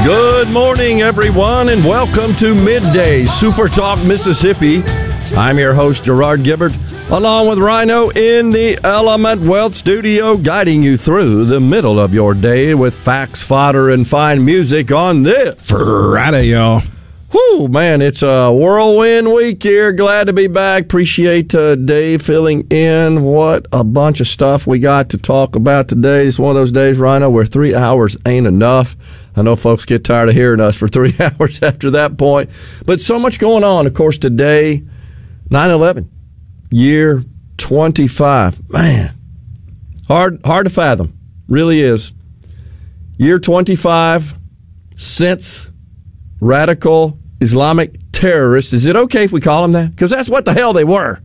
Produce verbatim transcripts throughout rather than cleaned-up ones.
Good morning, everyone, and welcome to Midday Super Talk Mississippi. I'm your host, Gerard Gibbert, along with Rhino in the Element Wealth Studio, guiding you through the middle of your day with facts, fodder, and fine music on this Friday, y'all. Whew, man, it's a whirlwind week here. Glad to be back. Appreciate uh, Dave filling in. What a bunch of stuff we got to talk about today. It's one of those days, Rhino, where three hours ain't enough. I know folks get tired of hearing us for three hours after that point. But so much going on. Of course, today, nine eleven, year twenty-five. Man, hard, hard to fathom. Really is. Year twenty-five since radical Islamic terrorists. Is it okay if we call them that? Because that's what the hell they were.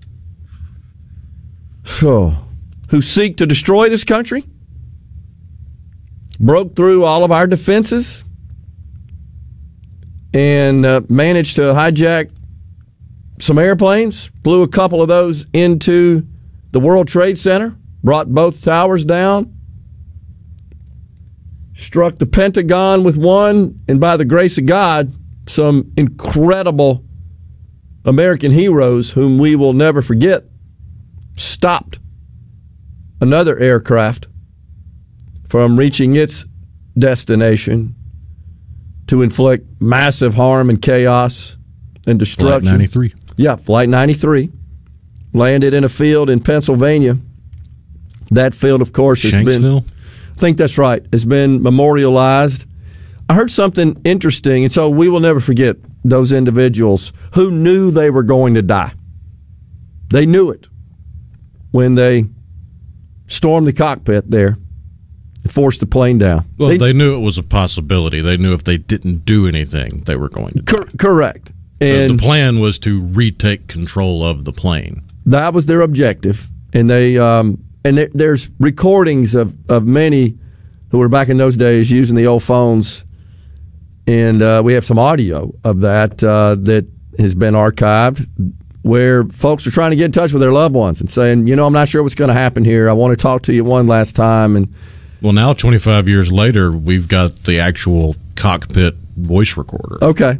So, who seek to destroy this country, broke through all of our defenses, and uh, managed to hijack some airplanes, blew a couple of those into the World Trade Center, brought both towers down, struck the Pentagon with one, and by the grace of God, some incredible American heroes whom we will never forget stopped another aircraft from reaching its destination to inflict massive harm and chaos and destruction. Flight ninety-three. Yeah, Flight ninety-three landed in a field in Pennsylvania. That field, of course, has Shanksville? been... I think that's right. Has been memorialized. I heard something interesting, and so we will never forget those individuals who knew they were going to die. They knew it when they stormed the cockpit there and forced the plane down. Well, they, they knew it was a possibility. They knew if they didn't do anything, they were going to cor- die. Correct. And the, the plan was to retake control of the plane. That was their objective, and they... Um, And there, there's recordings of, of many who were back in those days using the old phones, and uh, we have some audio of that uh, that has been archived where folks are trying to get in touch with their loved ones and saying, you know, I'm not sure what's going to happen here. I want to talk to you one last time. And well, now twenty-five years later, we've got the actual cockpit voice recorder. Okay.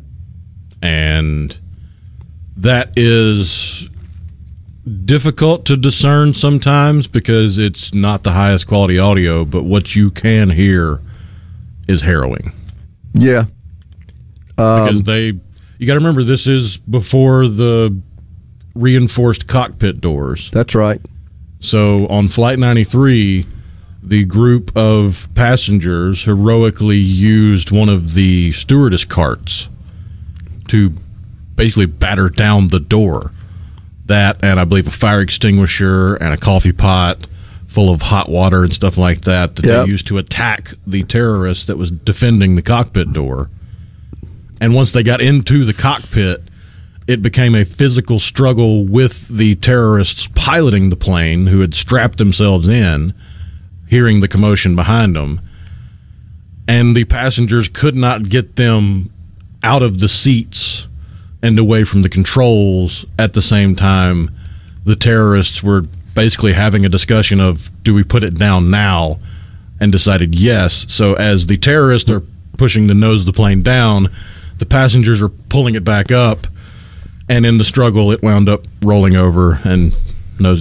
And that is difficult to discern sometimes because it's not the highest quality audio, but what you can hear is harrowing. Yeah. Um, because they, you got to remember, this is before the reinforced cockpit doors. That's right. So on Flight ninety-three, the group of passengers heroically used one of the stewardess carts to basically batter down the door. That, and I believe a fire extinguisher and a coffee pot full of hot water and stuff like that that yep. they used to attack the terrorist that was defending the cockpit door. And once they got into the cockpit, it became a physical struggle with the terrorists piloting the plane who had strapped themselves in, hearing the commotion behind them. And the passengers could not get them out of the seats and away from the controls. At the same time, the terrorists were basically having a discussion of, do we put it down now? And decided yes. So as the terrorists are pushing the nose of the plane down, the passengers are pulling it back up, and in the struggle, it wound up rolling over and